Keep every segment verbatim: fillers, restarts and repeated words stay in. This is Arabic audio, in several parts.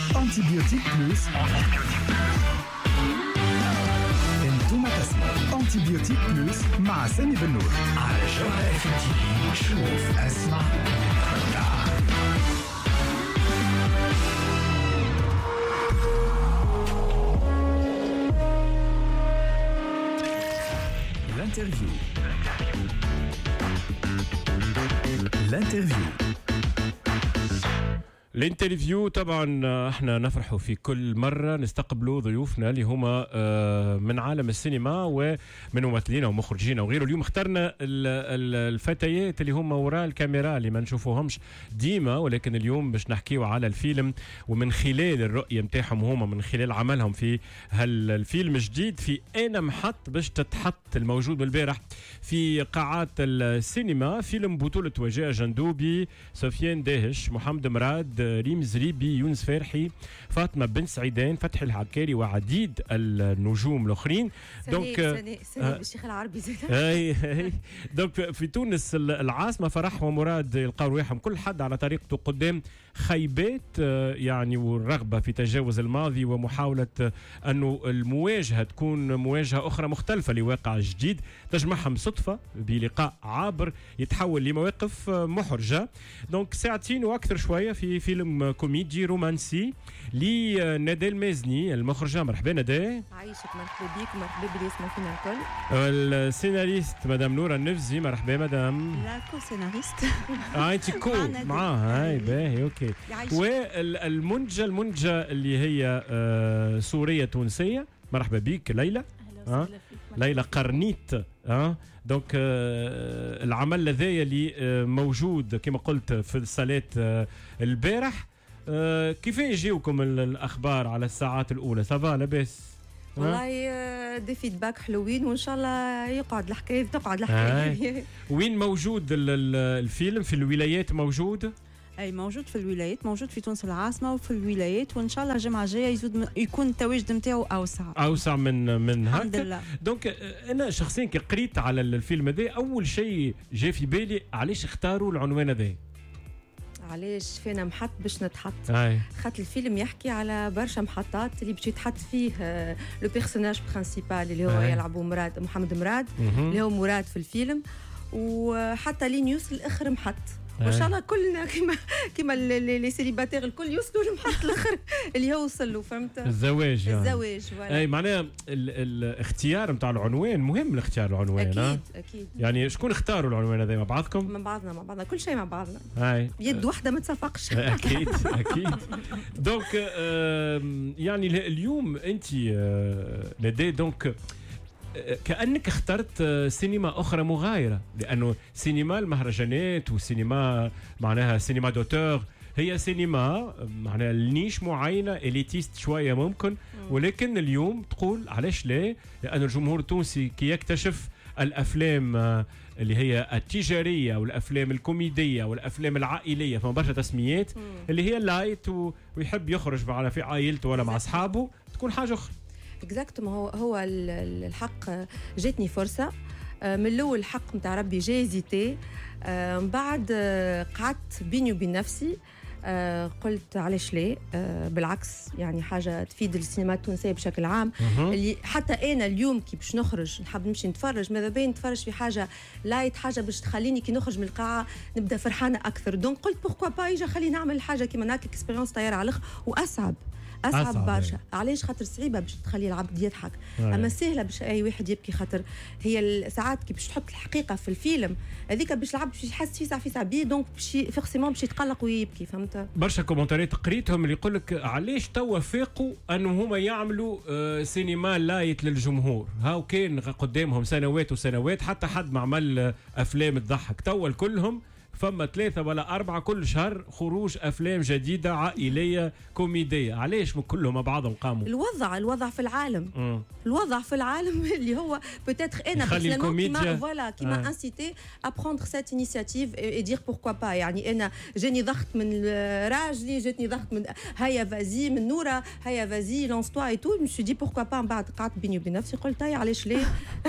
أنتيبيوتيك بلوس. انتم تسمعوا أنتيبيوتيك بلوس مع سامي بنور على جوهرة اف ام تي في. شوف اسمع الانترفيو. الانترفيو الانترفيو طبعا احنا نفرحوا في كل مرة نستقبلوا ضيوفنا اللي هما من عالم السينما ومن ممثلين ومخرجين وغيره. اليوم اخترنا الفتيات اللي هما وراء الكاميرا اللي ما نشوفوهمش ديما، ولكن اليوم باش نحكيوا على الفيلم ومن خلال الرؤية متاعهم هما من خلال عملهم في هالفيلم الجديد في أنا محط باش تتحط الموجود بالبارح في قاعات السينما. فيلم بطولة وجاء جندوبي، سفيان داهش، محمد مراد، ريم زريبي، يونس فرحي، فاطمة بن سعيدان، فتحي العكاري وعديد النجوم الآخرين. دونك سنة سنة بالشيخ العربي زين. اي اي دونك في تونس العاصمة فرح ومراد يلقاو رواحهم كل حد على طريقته قدام خيبات يعني والرغبة في تجاوز الماضي ومحاولة أنه المواجهة تكون مواجهة أخرى مختلفة لواقع جديد تجمعهم صدفة بلقاء عابر يتحول لمواقف محرجة. دونك ساعتين وأكثر شوية في فيلم كوميدي رومانسي لندى المازني المخرجة. مرحبا ندى. عايشك، مرحبا بيك ومرحبا باللي يسمعوا فينا الكل. السيناريست مدام نورة النفزي. مرحبا مدام. لا كو سيناريست. اه انت كو معاها. هاي باهي اوكي. والمنجة المنجة اللي هي آه سورية تونسية. مرحبا بيك ليلى. أه؟ ليلى قرنيت. اه دونك آه العمل هذايا اللي آه موجود كما قلت في الصالات آه البارح. آه كيف يجيوكم الاخبار على الساعات الاولى؟ صافا لاباس؟ والله دي فيدباك حلوين وان شاء الله يقعد الحكايه تقعد الحكايه. وين موجود الفيلم؟ في الولايات موجود؟ اي موجود في الولايات، موجود في تونس العاصمه وفي الولايات، وان شاء الله الجمعه الجايه يزود يكون التواجد نتاعو اوسع اوسع من من هكا. الحمد لله. دونك انا شخصيا كي قريت على الفيلم هذا اول شيء جاء في بالي علاش اختاروا العنوان هذا؟ علاش فينا محط باش نتحط؟ خاطر الفيلم يحكي على برشا محطات اللي باش يتحط فيه لو بيرسوناج برينسيبال اللي هو يلعبوا مراد محمد مراد اللي هو مراد في الفيلم، وحتى لين يوصل الاخر محط. وان شاء الله كلنا كيما كيما لي سيليباتير الكل يوصلوا لمحط الاخر اللي هو وصل له. فهمت؟ الزواج يعني. الزواج فوالا. اي معناها الاختيار نتاع العنوان مهم. الاختيار العنوان اكيد ها؟ اكيد. يعني شكون اختاروا العنوان هذا؟ مع بعضكم؟ مع بعضنا مع بعضنا كل شيء مع بعضنا. هاي يد واحده ما تصفقش. اكيد اكيد. دونك يعني اليوم انت ندى دونك كأنك اخترت سينما أخرى مغايرة، لأنه سينما المهرجانات وسينما معناها سينما دوتور هي سينما معناها النيش معينة إليتيست شوية ممكن، ولكن اليوم تقول علاش لا؟ لأن الجمهور التونسي كي يكتشف الأفلام اللي هي التجارية والأفلام الكوميدية والأفلام العائلية، فما برشا تسميات اللي هي لايت ويحب يخرج معنا في عائلته ولا مع أصحابه تكون حاجة أخرى. اكزاكت. ما هو هو الحق جاتني فرصه من الاول الحق نتاع ربي جاي زيتي من بعد قعدت بيني وبين نفسي قلت علاش ليه؟ بالعكس يعني حاجه تفيد السينما التونسيه بشكل عام. اللي حتى انا اليوم كي باش نخرج نحب نمشي نتفرج، ماذا بين نتفرج في حاجه لايت، حاجه باش تخليني كي نخرج من القاعه نبدا فرحانه اكثر. دونك قلت بوركوا با يجي خلينا نعمل حاجه كيما هكا اكسبيريونس طياره على الاخر واصعب أصعب, أصعب برشا. علاش؟ خاطر صعيبة باش تخلي العبد يضحك، أما سهلة باش أي واحد يبكي. خاطر هي ساعات كي باش تحط الحقيقة في الفيلم هذيك باش العبد باش يحس في ساعة في ساعة بيه، دونك باش فورسيمون باش يتقلق ويبكي. فهمت؟ برشا كومنتاريات قريتهم اللي يقول لك علاش توا فاقوا أنه هما يعملوا آه سينما لايت للجمهور. هاو كان قدامهم سنوات وسنوات حتى حد ما عمل آه أفلام تضحك. توا كلهم فما ثلاثة ولا أربعة كل شهر خروج أفلام جديدة عائلية كوميدية. علاش من كلهم مع بعضهم قاموا؟ الوضع الوضع في العالم م. الوضع في العالم اللي هو بتاتر أنا personnellement كيما فوالا كيما انسيتي أبروندر سيت إنيشياتيف إي دير بوركوا با. يعني أنا جاني ضغط من راجلي، جاتني ضغط من هيا فازي من نورة، هيا فازي لونس توا اي تو. مش دي بوركوا با. من بعد قعدت بيني وبين نفسي قلت هيا علاش ليه؟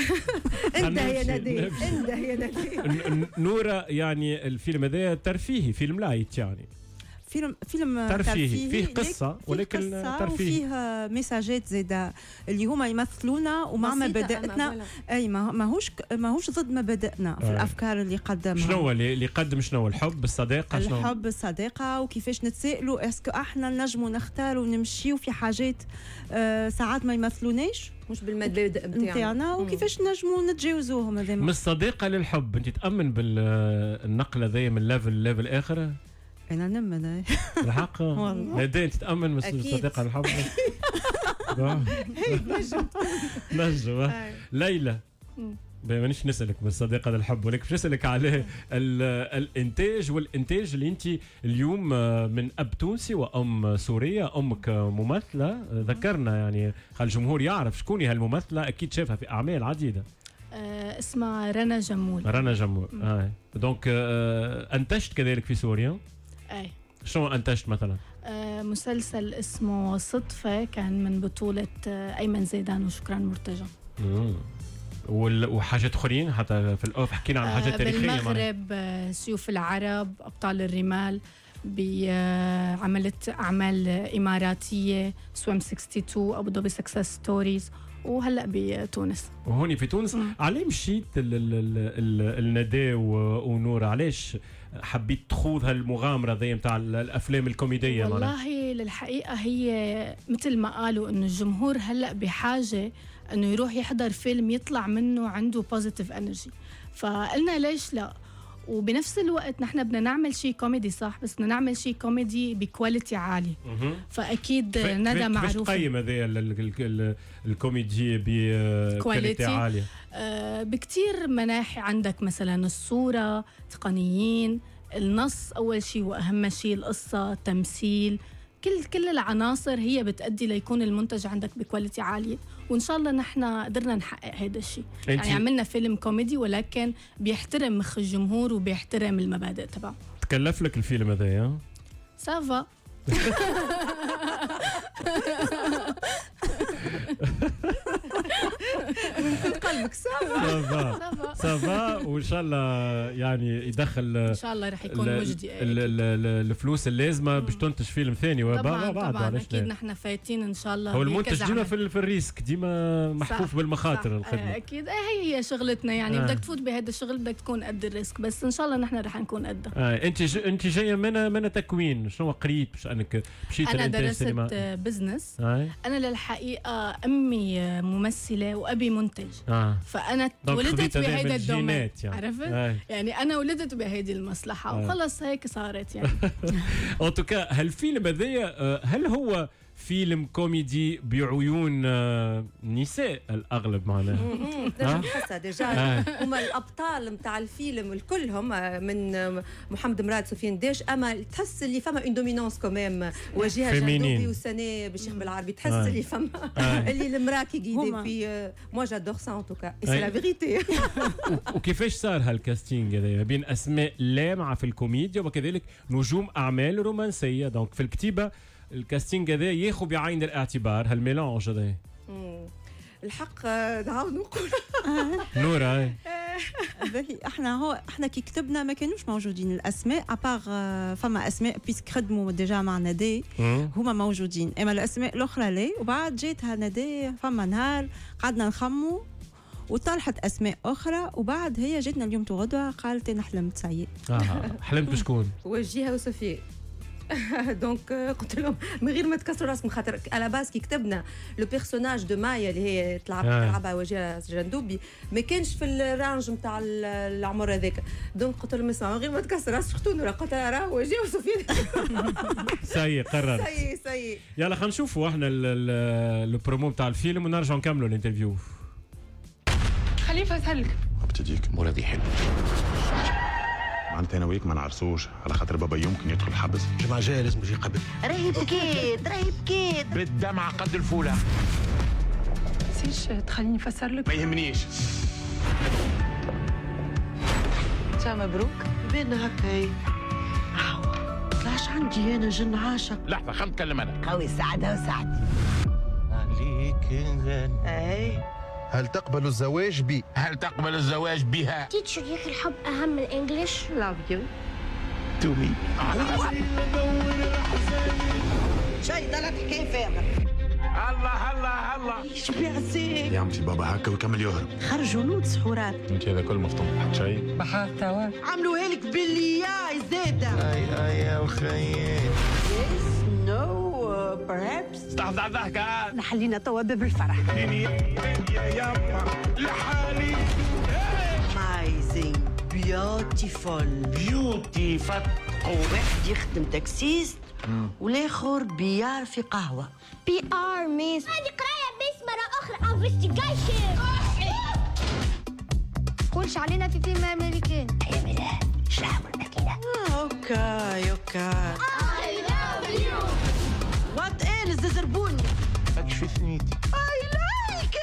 انت يا نادي انت يا نادي. نورة يعني الفيلم هذا ترفيهي، فيلم لايت يعني فيلم فيلم ترفيهي فيه قصه ولكن ترفيهي فيه ميساجات زاده اللي هما يمثلونا ومع مبادئنا. اي ما ماهوش ماهوش ضد مبادئنا في آه. الافكار اللي قدمها. شنو اللي يقدم؟ شنو الحب الصداقه؟ شنو الحب الصداقه وكيفاش نتسائلوا اسكو احنا نجموا نختاروا ونمشيو في حاجات آه ساعات ما يمثلوناش مش بالمبادئ نتاعنا وكيفاش نجموا نتجاوزوهم. هذا من الصداقه للحب. انت تامن بالنقله ذي من ليفل ليفل اخر؟ انا نمن الحق والله انت تامن من الصداقه للحب؟ نجم. ليلى مانيش نسالك من الصداقه للحب ولكن باش نسالك على الانتاج والانتاج اللي انت اليوم من اب تونسي وام سوريه. امك ممثله ذكرنا يعني خلي الجمهور يعرف شكون هي الممثله. اكيد شافها في اعمال عديده. آه اسمها رنا جمول. رنا جمول اه دونك آه انتجت كذلك في سوريا. اي شنو انتجت مثلا؟ آه مسلسل اسمه صدفه كان من بطوله آه ايمن زيدان وشكران مرتجى. امم وحاجات اخرين حتى في الاوف حكينا عن حاجات تاريخيه. بالمغرب آه سيوف العرب، ابطال الرمال، بعملت اعمال اماراتيه سويم اثنين وستين، ابو ظبي سكسس ستوريز، وهلا بتونس. وهوني في تونس عليه مشيت الندى ونورة؟ علاش حبيت تخوض هالمغامره ذي نتاع الافلام الكوميديه؟ والله للحقيقه هي مثل ما قالوا انه الجمهور هلا بحاجه انه يروح يحضر فيلم يطلع منه عنده بوزيتيف انرجي، فقلنا ليش لا. وبنفس الوقت نحن بدنا نعمل شيء كوميدي صح، بس بدنا نعمل شيء كوميدي بكواليتي عالي. فاكيد ندى معروفه. كيف تقيم هذا الكوميدي بكواليتي عاليه؟ أه بكتير مناحي. عندك مثلا الصوره، تقنيين، النص اول شيء واهم شيء، القصه، تمثيل، كل كل العناصر هي بتأدي ليكون المنتج عندك بكواليتي عاليه. وان شاء الله نحن قدرنا نحقق هذا الشيء. يعني عملنا فيلم كوميدي ولكن بيحترم مخ الجمهور وبيحترم المبادئ تبعه. تكلف لك الفيلم هذا يا سافا؟ من قلبك سافا سافا سافا وان شاء الله يعني يدخل ان شاء الله راح يكون مجدي الفلوس اللازمه باش تنتج فيلم ثاني. طبعا طبعا اكيد نحن فايتين ان شاء الله. هو المنتج ديما في, في الريسك، ديما محفوف بالمخاطر الخدمه. اكيد هي هي شغلتنا يعني. آه. بدك تفوت بهذا الشغل بدك تكون قد الريسك، بس ان شاء الله نحن راح نكون قدها. آه. انت ج... انت جايه من من تكوين شنو قريت باش انك مشيت انا درست بزنس. آه. انا للحقيقه امي ممثله وابي منتج. آه. فانا ولدت بهيدا الدومين يعني. عرفت؟ آه. يعني انا ولدت بهيدي المصلحه. آه. وخلص هيك صارت يعني. اوتوكا هالفيلم هذايا هل هو فيلم كوميدي بعيون نساء الاغلب معناها؟ تنجم تحسها ديجا. هما الابطال نتاع الفيلم الكلهم من محمد مراد، سفيان داش، اما تحس اللي فما اون دومينونس كوميم وجهه جندوبي وسناء بالشيخ بالعربي. تحس آه. اللي فما آه. اللي المراه كي قيدي في موا جادور سا ان توكا سي لا فيغيتي. وكيفاش صار هالكاستينغ هذا بين اسماء لامعه في الكوميديا وكذلك نجوم اعمال رومانسيه؟ دونك في الكتيبه الكاستينغ هذا ياخذ بعين الاعتبار هالميلانج هذا. الحق نعاود نقول نورا باهي احنا هو احنا كي كتبنا ما كانوش موجودين الاسماء ابار فما اسماء بيسك خدموا ديجا مع ندى هما موجودين، اما الاسماء الاخرى لا. وبعد جاتها ندى فما نهار قعدنا نخموا وطرحت اسماء اخرى، وبعد هي جاتنا اليوم غدوه قالت انا حلمت سعيد. اه حلمت بشكون؟ وجهها وسفيان. دونك قلت لهم من غير ما تكسروا راسكم، خاطر على باس كي كتبنا لو بيرسوناج دو مايا اللي هي تلعب تلعبها وجهها جندوبي ما كانش في الرانج نتاع العمر هذاك. دونك قلت لهم اسمعوا من غير ما تكسر راسك اختونوا، قلت لها راه وجهها وسفيان. سي قررت. سي سي يلا خلينا نشوفوا احنا البرومو نتاع الفيلم ونرجعوا نكملوا الانترفيو. خليفه اسالك ابتديك مرادي حلو معناتها انا وياك ما نعرسوش على خاطر بابا يمكن يدخل حبس. الجمعة الجاية لازم يجي قبل. راهي بكيت راهي بكيت بالدمعة قد الفولة. نسيش تخليني نفسر لك؟ ما يهمنيش. تا مبروك. بين هكا طلعش عندي انا جن عاشق. لحظة خلينا نتكلم انا. قوي سعدها وسعدي. عليك غالي. اي هل تقبل الزواج بي؟ هل تقبل الزواج بها؟ تيتشر يا اخي الحب اهم من الانجليش. لاف يو تو مي. شيء ضلت حكايه فارغه. الله الله الله ايش بيعزيك يا عمتي بابا هكا ويكمل يهرب. خرجوا نود سحورات. انت هذا كل مفتوح حط شيء. بحال توا عملوها لك باللياي زاده. اي اي يا وخيي Yes, no, uh, perhaps. استحضر ضحكة نحلينا توا باب الفرح. ديني يا يما لحالي Amazing, beautiful. بيوتي فتقو واحد يخدم تاكسيست والاخر بيار في قهوه. بي ار ميس هذه قرايه بس مره اخرى انفستيجيشن. كلش علينا في فيلم امريكان. يا ملاه شحوا الماكينه. آه، اوكي اوكي. I love you. وات ايه الزربوني. ماكش في ثنيتي. اي لايك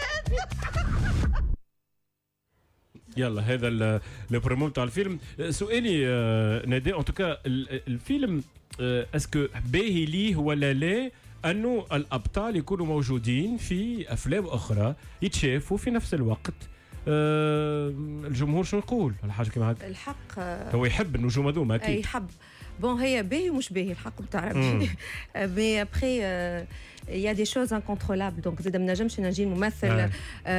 يلا هذا البرومو تاع الفيلم. سؤالي نادي ان توكا الفيلم اسكو باهي ليه ولا لا انه الابطال يكونوا موجودين في افلام اخرى يتشافوا في نفس الوقت؟ أه الجمهور شو يقول على حاجه كيما هكا؟ الحق هو يحب النجوم هذوما اي اكيد. يحب. بون هي باهي ومش باهي الحق بتاع ربي. مي ابخي يا دي شوز انكونترولابل. دونك زاد ما نجمش نجي الممثل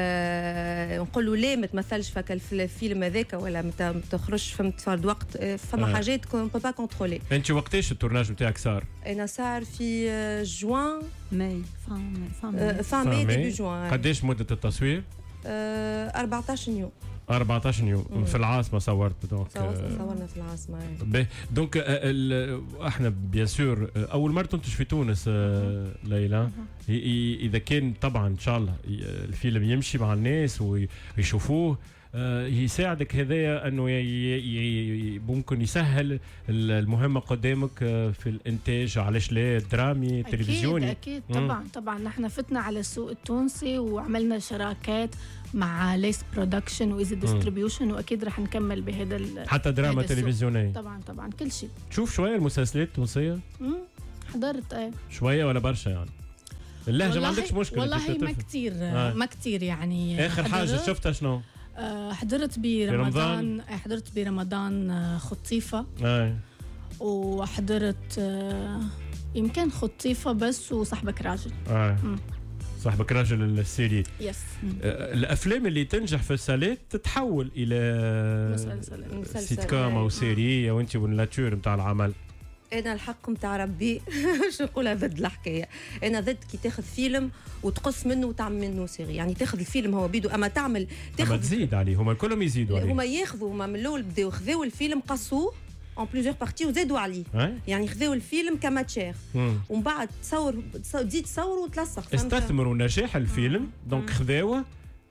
نقول له لا ما تمثلش فك الفيلم هذاك ولا ما تخرجش فهمت فرد وقت. فما حاجات كون با با كونترولي. انت وقتاش التورناج نتاعك صار؟ انا صار في جوان ماي فان ماي فان ماي ديبي جوان. قداش مده التصوير؟ أربعطاش يوم. أربعطاش يوم في العاصمه صورت. دونك صورنا في العاصمه. باهي دونك احنا بيان سور اول مره تنتج في تونس ليلى. اذا كان طبعا ان شاء الله الفيلم يمشي مع الناس ويشوفوه يساعدك هذايا انه ممكن يسهل المهمه قدامك في الانتاج. علاش لا درامي تلفزيوني؟ اكيد اكيد طبعا طبعا. نحن فتنا على السوق التونسي وعملنا شراكات مع ليس برودكشن وايزي ديستريبيوشن واكيد رح نكمل بهذا حتى دراما تلفزيونيه. طبعا طبعا كل شيء. تشوف شويه المسلسلات التونسيه؟ حضرت ايه شويه ولا برشا يعني؟ اللهجه ما عندكش مشكله؟ والله ما كثير آه. ما كثير يعني. اخر حاجه شفتها شنو؟ آه حضرت برمضان. حضرت برمضان خطيفه. اي وحضرت آه يمكن خطيفه بس وصاحبك راجل. اي صاحبك راجل السيري. يس. آه الافلام اللي تنجح في السالات تتحول الى مسلسل سيت كوم او سيري وانت والناتور نتاع العمل. انا الحق نتاع ربي شو نقولها ضد الحكايه. انا ضد كي تاخذ فيلم وتقص منه وتعمل منه سيري. يعني تاخذ الفيلم هو بيدو اما تعمل تاخذ اما تزيد عليه. هما كلهم يزيدوا عليه. هما ياخذوا هما من الاول بداو خذاو الفيلم قصوه en plusieurs parties وزادوا عليه. يعني خذاو الفيلم كماتشير ومن بعد تصور تزيد تصور وتلصق. استثمروا نجاح الفيلم دونك خذاوه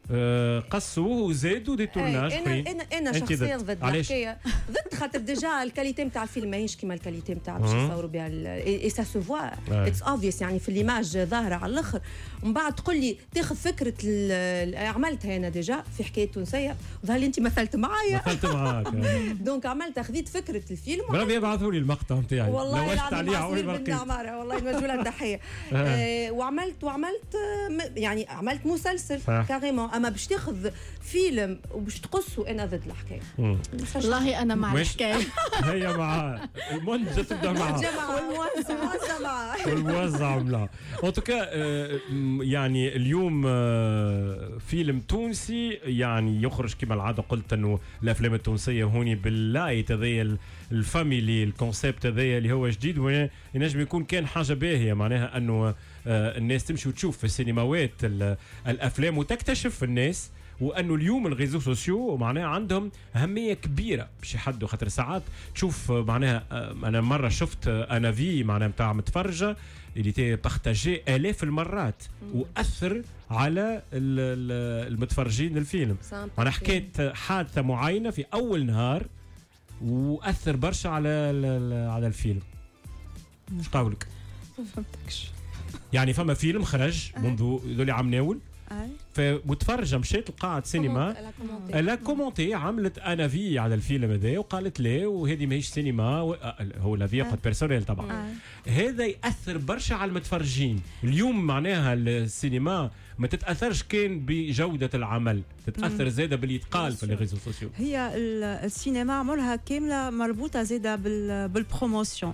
قصوه وزادوا دي تورناج. انا انا انا شخصيا ضد الحكايه. ضد خاطر ديجا الكاليتي نتاع الفيلم ماهيش كيما الكاليتي نتاع باش يصوروا بها اي سا سو فوا اتس اوبفيوس. يعني في ليماج ظاهره على الاخر. ومن بعد تقول لي تاخذ فكره عملتها انا ديجا في حكايه تونسيه. ظهر لي انت مثلت معايا. مثلت معاك. دونك عملت خذيت فكره الفيلم. برافو ابعثوا لي المقطع نتاعي. والله العظيم عماره والله المجهوله الضحيه. وعملت وعملت يعني عملت مسلسل كاريمون. اما باش تاخذ فيلم وباش تقصه انا ضد الحكايه. والله انا مع الحكايه. هي معاه المنتج تبدا معاه والموزع معاه والموزع معاه. ان توكا يعني اليوم فيلم تونسي يعني يخرج كما العاده. قلت انه الافلام التونسيه هوني باللايت هذايا الفاميلي الكونسيبت هذايا اللي هو جديد وينجم يكون كان حاجه باهيه. معناها انه الناس تمشي وتشوف في السينماوات الافلام وتكتشف الناس. وانه اليوم الريزو سوسيو معناها عندهم اهميه كبيره باش يحدوا. خاطر ساعات تشوف معناها انا مره شفت انا في معناها نتاع متفرجه اللي تي بارتاجي الاف المرات واثر على المتفرجين للفيلم. انا حكيت حادثه معينه في اول نهار واثر برشا على على الفيلم. ايش قولك؟ ما فهمتكش. يعني فما فيلم خرج منذ ذولي عام ناول فمتفرجه مشيت لقاعه سينما لا كومونتي عملت انا في على الفيلم هذا وقالت لا وهذه ماهيش سينما و... هو لا في قد بيرسونيل طبعا. هذا ياثر برشا على المتفرجين. اليوم معناها السينما ما تتاثرش كان بجوده العمل تتاثر زاده باللي يتقال في الريزو سوسيو. هي السينما عمرها كامله مربوطه زاده بالبروموسيون.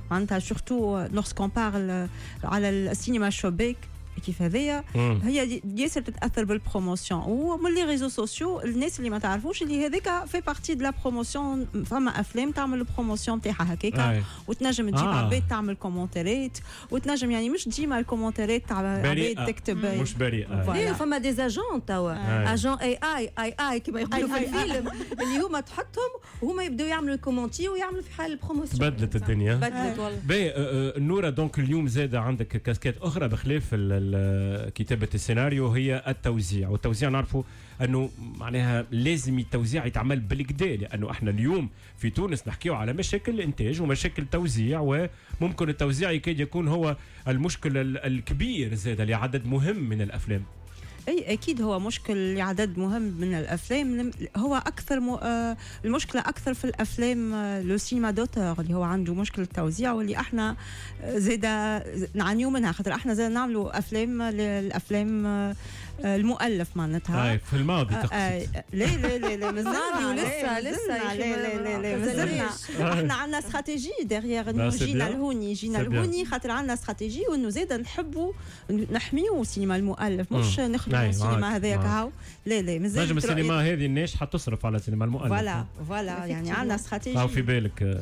معناتها سورتو لورسكون بارل على السينما شوبيك كيف هذيا هي ياسر تتاثر بالبروموسيون ومن لي ريزو سوسيو الناس اللي ما تعرفوش اللي هذاك في بارتي دو لا بروموسيون فما افلام تعمل البروموسيون تاعها هكاكا وتنجم تجيب آه. عباد تعمل كومونتيرات وتنجم يعني مش ديما الكومونتيرات تاع عباد تكتب مش بريئه ايه فما دي اجون توا اجون اي اي اي اي كما يقولوا في الفيلم اللي هما تحطهم وهما يبداو يعملوا الكومونتي ويعملوا في حال البروموسيون بدلت الدنيا بدلت والله باهي. نورا دونك اليوم زاد عندك كاسكيت اخرى بخلاف كتابة السيناريو هي التوزيع، والتوزيع نعرفوا أنه معناها لازم التوزيع يتعمل بالكدا، لأنه احنا اليوم في تونس نحكيو على مشاكل إنتاج ومشاكل توزيع، وممكن التوزيع يكاد يكون هو المشكل الكبير زاد لعدد مهم من الأفلام. اي اكيد هو مشكل لعدد مهم من الافلام، هو اكثر م... آه المشكله اكثر في الافلام آه لو سينما دوتور اللي هو عنده مشكله التوزيع، واللي احنا زاد نعانيو منها خاطر احنا زاد نعملوا افلام للافلام آه المؤلف معناتها هاي في الماضي تقصد. آه لا لا لا لا مازلنا ولسه لسه لا لا لا لا مازلنا احنا عندنا استراتيجي ديغيغ انه جينا لهوني جينا لهوني خاطر عندنا استراتيجي وانه زاد نحبوا نحميو السينما المؤلف مش نخدموا السينما هذاك هاو لا لا مازال نجم السينما هذه الناس حتصرف على السينما المؤلف. فوالا فوالا يعني عندنا استراتيجي او في بالك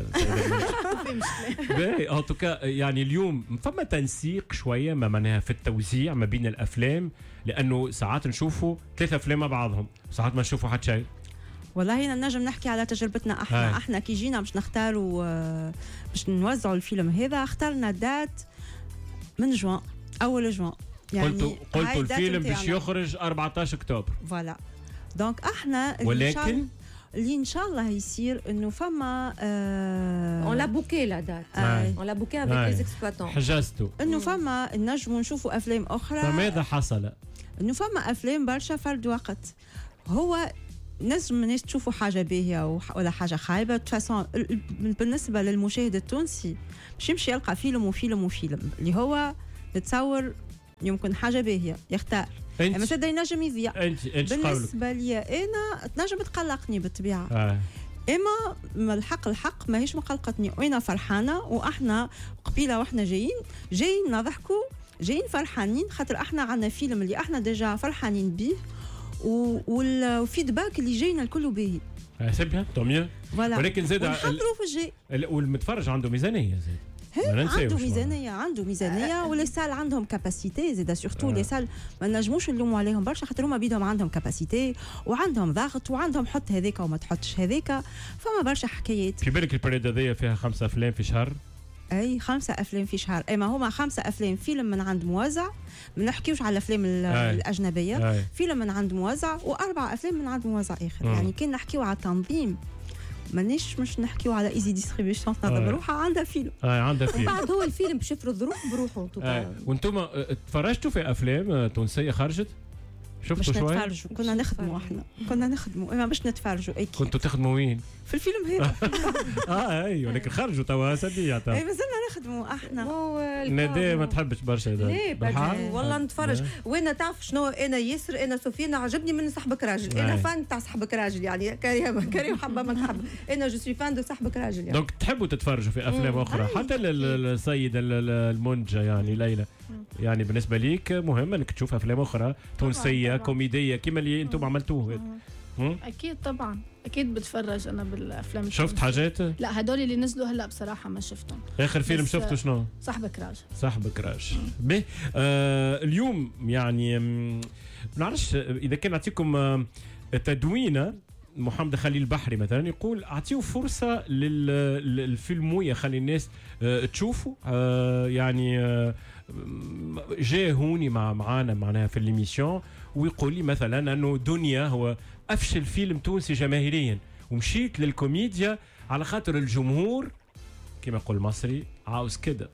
باهي. ان توكا يعني اليوم فما تنسيق شويه ما معناها في التوزيع ما بين الافلام، لانه ساعات نشوفوا ثلاثة افلام مع بعضهم ساعات ما نشوفوا حتى شيء. والله أنا نجم نحكي على تجربتنا احنا هاي. احنا كي جينا باش نختاروا باش نوزعوا الفيلم هذا اخترنا دات من جوان اول جوان يعني قلتوا قلتوا الفيلم باش يخرج أربعة عشر اكتوبر فوالا دونك احنا ولكن اللي ان شاء الله يصير انه فما اون لا بوكي لا دات اون لا بوكي افيك لي اكسبلواتون حجزتوا انه فما نجموا نشوفوا افلام اخرى. فماذا حصل؟ انه فما افلام برشا فرد وقت هو نجم الناس تشوفوا حاجه باهيه ولا حاجه خايبه فاسون بالنسبه للمشاهد التونسي باش يمشي يلقى فيلم وفيلم وفيلم اللي هو نتصور يمكن حاجه باهيه يختار اما سيدا ينجم يضيع. انت انت بالنسبه لي انا تنجم تقلقني بالطبيعه آه. اما الحق الحق ماهيش مقلقتني وانا فرحانه واحنا قبيله واحنا جايين جايين نضحكوا جايين فرحانين خاطر احنا عندنا فيلم اللي احنا ديجا فرحانين بيه والفيدباك اللي جاينا الكل باهي. سبها طوميا ولكن زاد نحضروا في الجاي والمتفرج عنده ميزانيه زاد عنده ميزانيه عنده ميزانيه ولي سال عندهم كاباسيتي زاد سورتو لي سال ما نجموش نلوموا عليهم برشا خاطر هما بيدهم عندهم كاباسيتي وعندهم ضغط وعندهم حط هذاك وما تحطش هذاك فما برشا حكايات. في بالك البريد هذيا فيها خمسة افلام في شهر؟ اي خمسة افلام في شهر اما هما خمسة افلام فيلم من عند موزع ما نحكيوش على الافلام الاجنبيه أي. فيلم من عند موزع واربع افلام من عند موزع اخر. م. يعني كان نحكيو على التنظيم مانيش مش نحكيو على ايزي ديستريبيوشن تنظم روحها عندها فيلم اه عندها فيلم بعد هو الفيلم باش يفرض روح بروحه. وانتم تفرجتوا في افلام تونسيه خرجت؟ شفتوا شوي؟ نتفرجوا كنا نخدموا احنا كنا نخدموا اما باش نتفرجوا اكيد. كنتوا تخدموا وين؟ في الفيلم هذا. اه اي ولكن خرجوا توا سديه اي مازلنا نخدموا احنا. ندى ما تحبش برشا لا والله نتفرج وانا تعرف شنو انا ياسر انا سفينه عجبني من صاحبك راجل انا فان تاع صاحبك راجل يعني كريم كريم حبه ما تحب انا جو سوي فان دو صاحبك راجل يعني. دونك تحبوا تتفرجوا في افلام اخرى حتى السيده المنجه يعني ليلى يعني بالنسبه ليك مهم انك تشوف افلام اخرى تونسيه كوميديه كما اللي انتم عملتوه. اكيد طبعا اكيد بتفرج انا بالافلام. شفت حاجات؟ لا هدول اللي نزلوا هلا بصراحه ما شفتهم. اخر فيلم شفته شنو؟ صاحبك راجل. صاحبك راجل. به آه اليوم يعني ما نعرفش اذا كان نعطيكم آه تدوينه محمد خليل البحري مثلا يقول اعطيو فرصه للفيلمويه خلي الناس آه تشوفوا آه يعني آه جاء هوني مع معانا معناها في الليميسيون ويقول لي مثلا انه دنيا هو افشل فيلم تونسي جماهيريا ومشيت للكوميديا على خاطر الجمهور كما يقول المصري عاوز كده.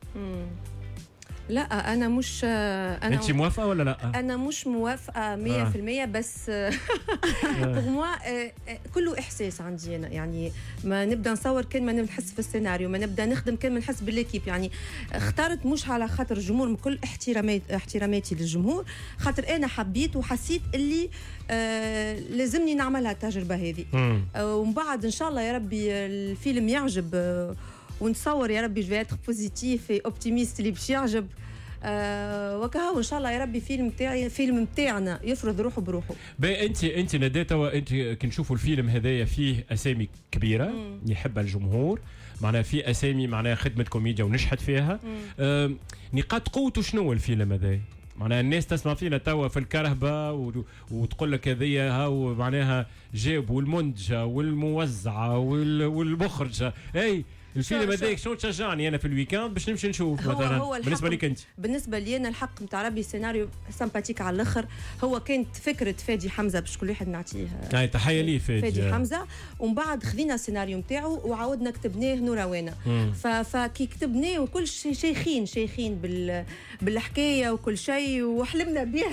لا انا مش انا انت موافقه ولا لا؟ انا مش موافقه مية بالمية بس بور موا كله احساس عندي انا يعني ما نبدا نصور كان ما نحس في السيناريو ما نبدا نخدم كان ما نحس بالليكيب يعني اخترت مش على خاطر الجمهور من كل احترامات احتراماتي للجمهور خاطر انا حبيت وحسيت اللي آه لازمني نعملها التجربه هذه آه ومن بعد ان شاء الله يا ربي الفيلم يعجب آه ونتصور يا ربي جو اتر بوزيتيف اوبتيميست اللي باش يعجب. أه وكهو ان شاء الله يا ربي فيلم تاعي فيلم تاعنا يفرض روحه بروحه. باهي انت انت ندى توا انت كي نشوفوا الفيلم هذايا فيه اسامي كبيره مم. يحبها الجمهور، معناها في اسامي معناها خدمه كوميديا ونشحت فيها. أه نقاط قوته شنو الفيلم هذا؟ معناها الناس تسمع فينا توا في الكرهبه و... وتقول لك هذيا هاو معناها جابوا المنتجه والموزعه وال... والمخرجه. اي الفيلم هذاك شنو تشجعني انا في الويكاند باش نمشي نشوف هو مثلا هو بالنسبه لك انت؟ بالنسبه لي انا الحق نتاع ربي سيناريو سامباتيك على الاخر. هو كانت فكره فادي حمزه باش كل واحد نعطيه اي تحيه ليه فادي فادي حمزه، ومن بعد خذينا السيناريو نتاعو وعاودنا كتبناه نورا وانا. فكي كتبناه وكل شيء شيخين شيخين بال بالحكايه وكل شيء وحلمنا به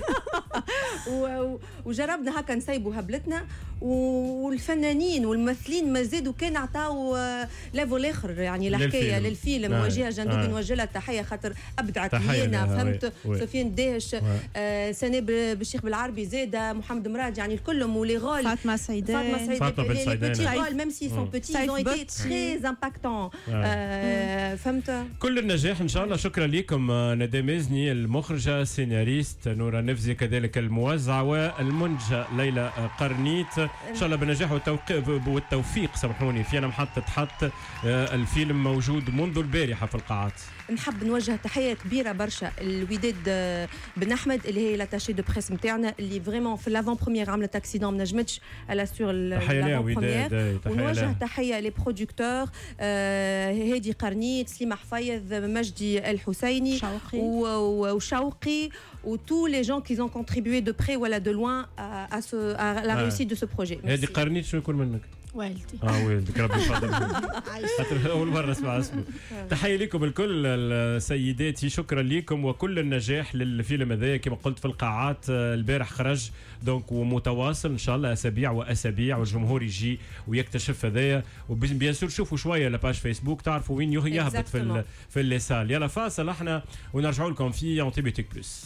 وجربنا هكا نسيبوا هبلتنا، والفنانين والممثلين ما زادوا كان عطاو ليفل اخر يعني الحكايه للفيلم. وجهه جندوبي نوجه لها التحيه خاطر ابدعت لينا فهمت. سفيان الدهش آه سنه بالشيخ بالعربي زاده محمد مراد يعني الكلهم ولي غول فاطمه سيدان فاطمه سيدان لي بيتي غول ميم سي سون بيتي ils ont été très impactants. فهمت. كل النجاح ان شاء الله. شكرا لكم ندى مازني المخرجه سيناريست، نورا نفزي كذلك الموزعه، والمنتجه ليلى قرنيت. ان شاء الله بالنجاح والتوفيق سامحوني في انا محطه حط الفيلم موجود منذ البارحه في القاعات. نحب نوجه تحيه كبيره برشا الوداد بن احمد اللي هي لاتاشي دو بريس نتاعنا اللي فريمون في لافون بروميير عملت اكسيدون ما نجمتش على سور لافون بروميير. ونوجه تحيه لي برودكتور هادي قرنيت، سليمه حفيظ، مجدي الحسيني وشوقي و tous les gens qui ont contribué de près ou de loin à, à, ce, à la réussite de ce projet. هادي قرنيت شنو يكون منك؟ والدتي. اه والدك ربي يفضل. اول مره اسمع اسمه. تحيه لكم الكل السيداتي، شكرا لكم وكل النجاح للفيلم هذا. كما قلت في القاعات البارح خرج دونك ومتواصل ان شاء الله اسابيع واسابيع والجمهور يجي ويكتشف هذايا. وبيان سور شوفوا شويه لاباج فيسبوك تعرفوا وين يهبط في في الليسال. يلا فاصل احنا ونرجعوا لكم في انتيبيوتيك بلس.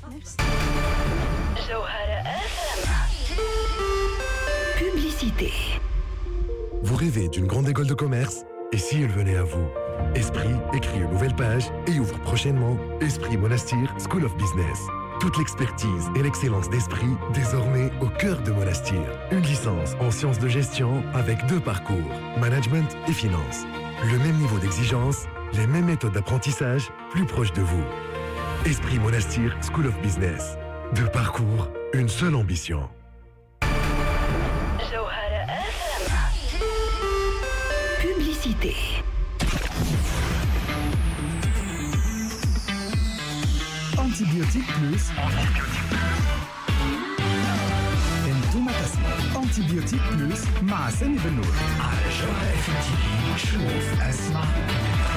Publicité. Vous rêvez d'une grande école de commerce? Et si elle venait à vous? Esprit écrit une nouvelle page et ouvre prochainement Esprit Monastir School of Business. Toute l'expertise et l'excellence d'Esprit désormais au cœur de Monastir. Une licence en sciences de gestion avec deux parcours, management et finance. Le même niveau d'exigence, les mêmes méthodes d'apprentissage plus proches de vous. Esprit Monastir School of Business. Deux parcours, une seule ambition. Publicité. Antibiotique Plus. انتم تسمعوا Antibiotique Plus مع سامي بنور على جوهرة اف ام تي في. شوف اسمع